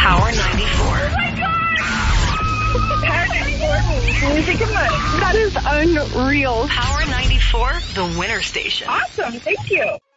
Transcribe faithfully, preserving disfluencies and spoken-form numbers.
Power ninety-four. Oh my God! Power ninety-four means music and money. That is unreal. Power ninety-four, the winner station. Awesome. Thank you.